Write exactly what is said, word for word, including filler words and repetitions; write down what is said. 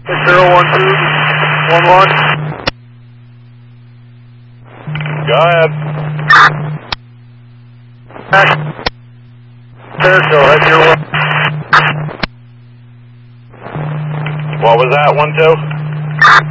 zero one two one one. Go ahead. Pencil, head your way. What was that, one two?